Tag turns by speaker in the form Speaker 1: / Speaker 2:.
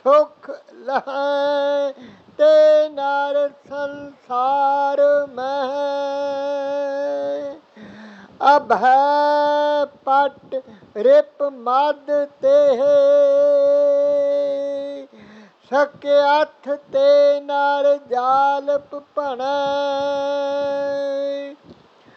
Speaker 1: सुख लहै ते नर संसार में। अभय पट रिप मद ते सख्यथ ते नर जालप भणै।